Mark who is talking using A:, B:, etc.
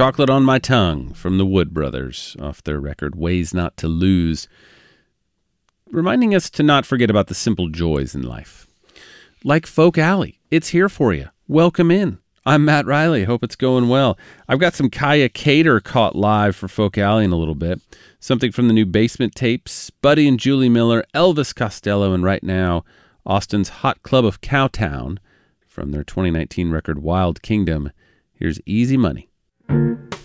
A: Chocolate on My Tongue from the Wood Brothers off their record Ways Not to Lose, reminding us to not forget about the simple joys in life. Like Folk Alley, it's here for you. Welcome in. I'm Matt Riley. Hope it's going well. I've got some Kaya Cater caught live for Folk Alley in a little bit. Something from the new Basement Tapes, Buddy and Julie Miller, Elvis Costello, and right now, Austin's Hot Club of Cowtown from their 2019 record Wild Kingdom. Here's Easy Money.